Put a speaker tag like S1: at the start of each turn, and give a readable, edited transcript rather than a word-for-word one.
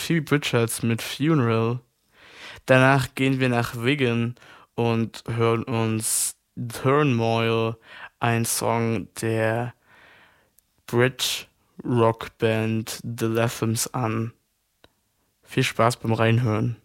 S1: Phoebe Bridgers mit Funeral. Danach gehen wir nach Wigan und hören uns Turmoil, ein Song der Bridge Rock Band The Latham's an. Viel Spaß beim Reinhören.